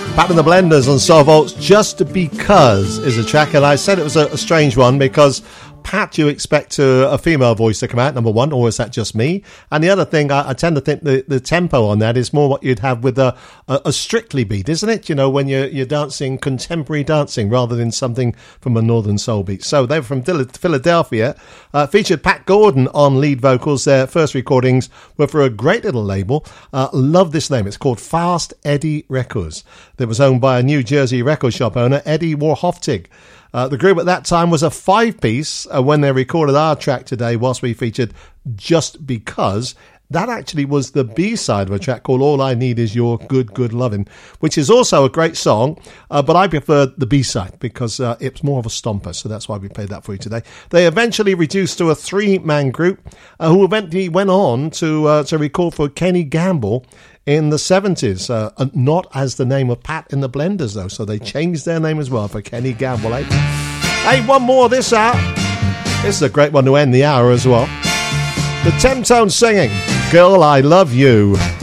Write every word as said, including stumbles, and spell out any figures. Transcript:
Pat and the Blenders on Soul Vaults. Just Because is a track, and I said it was a, a strange one because Pat, you expect a, a female voice to come out, number one, or is that just me? And the other thing, I, I tend to think the, the tempo on that is more what you'd have with a, a, a Strictly beat, isn't it? You know, when you're, you're dancing contemporary dancing rather than something from a Northern Soul beat. So they were from Philadelphia, uh, featured Pat Gordon on lead vocals. Their first recordings were for a great little label. Uh, love this name. It's called Fast Eddie Records. That was owned by a New Jersey record shop owner, Eddie Warhoftig. Uh, the group at that time was a five-piece uh, when they recorded our track today, whilst we featured Just Because. That actually was the B-side of a track called All I Need Is Your Good, Good Lovin', which is also a great song, uh, but I prefer the B-side because uh, it's more of a stomper, so that's why we played that for you today. They eventually reduced to a three-man group uh, who eventually went on to, uh, to record for Kenny Gamble in the seventies, uh, not as the name of Pat in the Blenders, though, so they changed their name as well for Kenny Gamble. Eh? Hey, one more this hour. This is a great one to end the hour as well. The Temptones singing, Girl, I Love You.